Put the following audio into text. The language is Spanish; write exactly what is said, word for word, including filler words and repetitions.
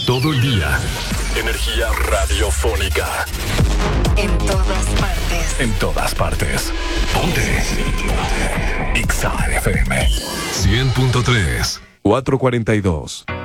todo el día. Energía radiofónica. En todas partes. En todas partes. Ponte. X A F M. cien punto tres. cuatro cuarenta y dos.